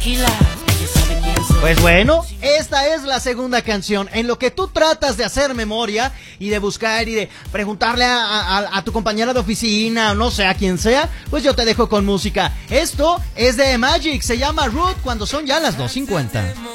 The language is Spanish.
Pues bueno, esta es la segunda canción. En lo que tú tratas de hacer memoria y de buscar y de preguntarle a tu compañera de oficina, o no sé, a quien sea, pues yo te dejo con música. Esto es de Magic, se llama Root, cuando son ya las 2:50.